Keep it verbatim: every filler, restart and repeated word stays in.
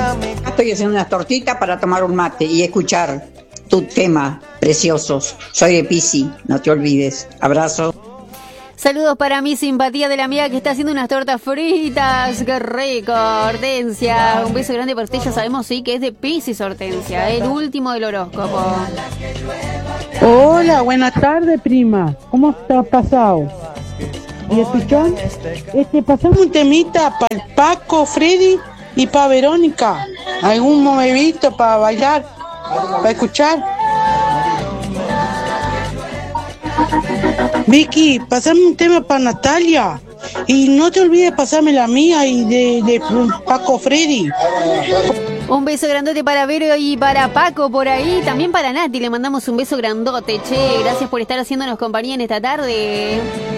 Estoy haciendo unas tortitas para tomar un mate y escuchar tu tema, preciosos. Soy de Pisi, no te olvides. Abrazo. Saludos para mi simpatía de la amiga que está haciendo unas tortas fritas. ¡Qué rico! Hortensia, un beso grande para usted. Ya sabemos, sí, que es de Piscis, Hortensia, el último del horóscopo. Hola, buenas tardes, prima. ¿Cómo estás pasado? ¿Y escuchón? Este, pasamos un temita para el Paco, Freddy y para Verónica. ¿Algún movimiento para bailar? ¿Para escuchar? Vicky, pasame un tema para Natalia. Y no te olvides pasarme la mía y de, de Paco Freddy. Un beso grandote para Vero y para Paco por ahí. También para Nati le mandamos un beso grandote. Che, gracias por estar haciéndonos compañía en esta tarde.